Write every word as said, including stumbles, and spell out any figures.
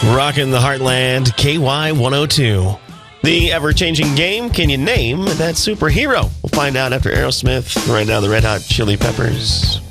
Rockin' the Heartland, K Y one oh two. The ever-changing game, can you name that superhero? We'll find out after Aerosmith, right now the Red Hot Chili Peppers.